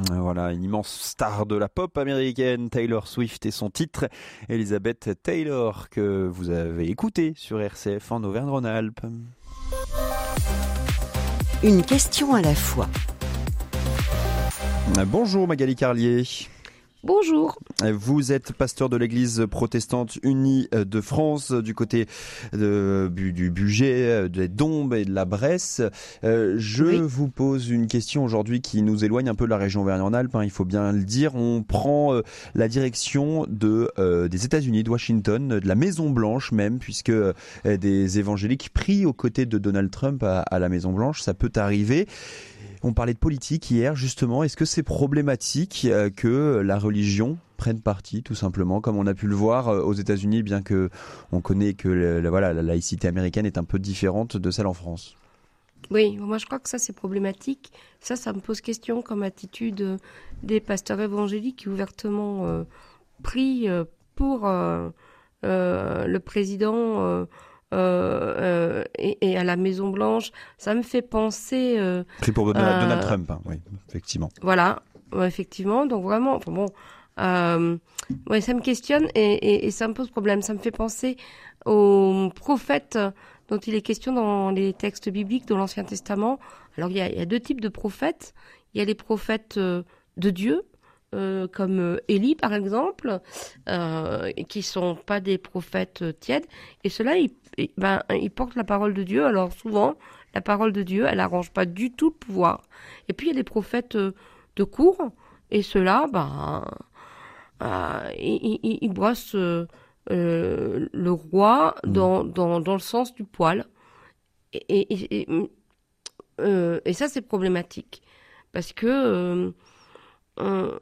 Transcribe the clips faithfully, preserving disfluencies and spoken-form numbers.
Voilà, une immense star de la pop américaine, Taylor Swift, et son titre Elizabeth Taylor, que vous avez écouté sur R C F en Auvergne-Rhône-Alpes. Une question à la fois. Bonjour Magali Carlier. Bonjour. Vous êtes pasteur de l'Église protestante unie de France, du côté de, du Bugey, des Dombes et de la Bresse. Euh, je oui. vous pose une question aujourd'hui qui nous éloigne un peu de la région Auvergne-Rhône-Alpes, hein, il faut bien le dire. On prend euh, la direction de, euh, des États-Unis, de Washington, de la Maison-Blanche même, puisque euh, des évangéliques prient aux côtés de Donald Trump à, à la Maison-Blanche. Ça peut arriver. On parlait de politique hier, justement. Est-ce que c'est problématique que la religion prenne parti, tout simplement, comme on a pu le voir aux États-Unis, bien que on connaît que le, voilà, la laïcité américaine est un peu différente de celle en France? Oui, moi je crois que ça c'est problématique. Ça, ça me pose question comme attitude des pasteurs évangéliques qui ouvertement euh, prient pour euh, euh, le président euh, Euh, euh, et, et à la Maison Blanche. Ça me fait penser euh, pris pour Donald, euh, Donald Trump, hein, oui, effectivement. Voilà, ouais, effectivement. Donc vraiment, enfin bon, euh, ouais, ça me questionne et, et, et ça me pose problème. Ça me fait penser aux prophètes dont il est question dans les textes bibliques de l'Ancien Testament. Alors il y a, il y a deux types de prophètes. Il y a les prophètes euh, de Dieu. Euh, comme euh, Élie par exemple, euh, qui sont pas des prophètes euh, tièdes, et ceux-là ils, ils, ben, ils portent la parole de Dieu. Alors souvent la parole de Dieu elle arrange pas du tout le pouvoir. Et puis il y a des prophètes euh, de cour, et ceux-là ben euh, ils, ils, ils brossent euh, euh, le roi dans, dans, dans le sens du poil, et, et, et, euh, et ça c'est problématique parce que euh, euh,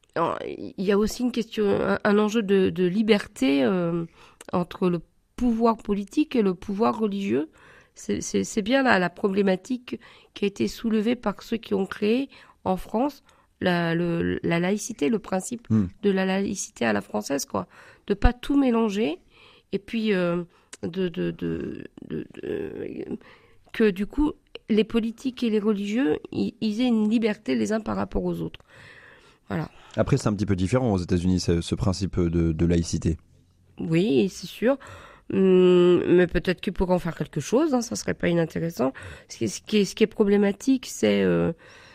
il y a aussi une question, un, un enjeu de, de liberté euh, entre le pouvoir politique et le pouvoir religieux. C'est, c'est, c'est bien là la problématique qui a été soulevée par ceux qui ont créé en France la, le, la laïcité, le principe mmh. de la laïcité à la française, quoi. De pas tout mélanger et puis euh, de, de, de, de, de, que du coup les politiques et les religieux ils, ils aient une liberté les uns par rapport aux autres. Voilà. Après, c'est un petit peu différent aux États-Unis, ce, ce principe de, de laïcité. Oui, c'est sûr. Hum, mais peut-être qu'ils pourraient en faire quelque chose, hein, ça serait pas inintéressant. Ce qui, ce qui, est, ce qui est problématique, c'est euh,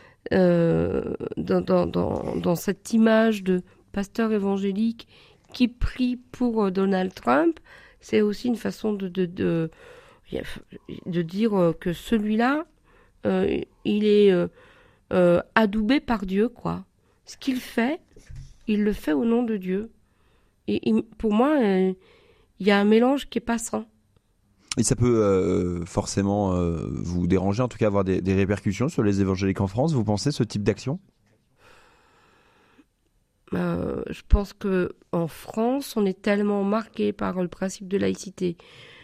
euh, dans, dans, dans, dans cette image de pasteur évangélique qui prie pour Donald Trump, c'est aussi une façon de, de, de, de dire que celui-là, euh, il est euh, euh, adoubé par Dieu, quoi. Ce qu'il fait, il le fait au nom de Dieu. Et, et pour moi, il euh, y a un mélange qui n'est pas sain. Et ça peut euh, forcément euh, vous déranger, en tout cas avoir des, des répercussions sur les évangéliques en France, vous pensez, ce type d'action ? euh, Je pense qu'en France, on est tellement marqué par le principe de laïcité.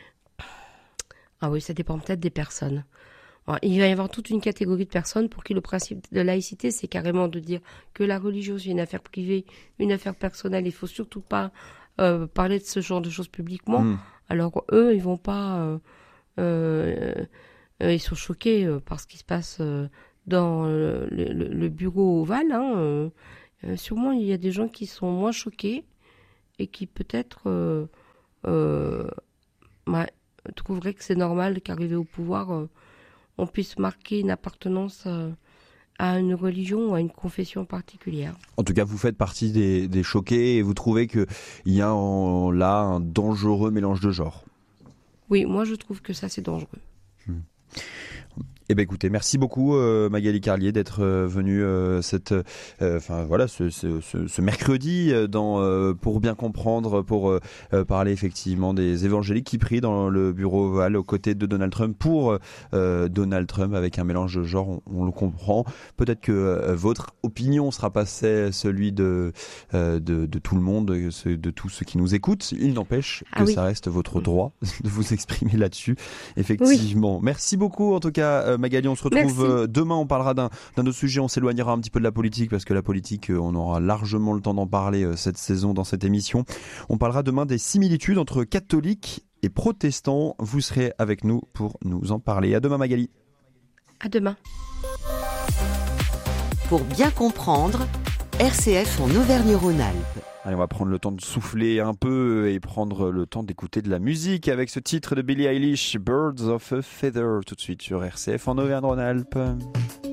Ah oui, ça dépend peut-être des personnes. Il va y avoir toute une catégorie de personnes pour qui le principe de laïcité, c'est carrément de dire que la religion, c'est une affaire privée, une affaire personnelle. Il ne faut surtout pas euh, parler de ce genre de choses publiquement. Mmh. Alors eux, ils vont pas... Euh, euh, euh, ils sont choqués euh, par ce qui se passe euh, dans euh, le, le, le bureau ovale. Hein, euh, euh, sûrement, il y a des gens qui sont moins choqués et qui peut-être euh, euh, bah, trouveraient que c'est normal qu'arriver au pouvoir... Euh, on puisse marquer une appartenance euh, à une religion ou à une confession particulière. En tout cas, vous faites partie des, des choqués et vous trouvez qu'il y a en, là un dangereux mélange de genres. Oui, moi je trouve que ça c'est dangereux. Hmm. Eh ben écoutez, merci beaucoup euh, Magali Carlier d'être euh, venue euh, cette, euh, enfin voilà, ce, ce, ce, ce mercredi euh, dans euh, pour bien comprendre, pour euh, parler effectivement des évangéliques qui prient dans le bureau ovale aux côtés de Donald Trump pour euh, Donald Trump avec un mélange de genres, on, on le comprend. Peut-être que euh, votre opinion sera pas celui de, euh, de de tout le monde, de, de tous ceux qui nous écoutent. Il n'empêche que ah oui. ça reste votre droit de vous exprimer là-dessus. Effectivement. Oui. Merci beaucoup en tout cas. Euh, Magali, on se retrouve Merci. demain, on parlera d'un, d'un autre sujet, on s'éloignera un petit peu de la politique parce que la politique, on aura largement le temps d'en parler cette saison dans cette émission. On parlera demain des similitudes entre catholiques et protestants. Vous serez avec nous pour nous en parler. À demain Magali. À demain. Pour bien comprendre, R C F en Auvergne-Rhône-Alpes. Allez, on va prendre le temps de souffler un peu et prendre le temps d'écouter de la musique avec ce titre de Billie Eilish, Birds of a Feather, tout de suite sur R C F en Auvergne-Rhône-Alpes.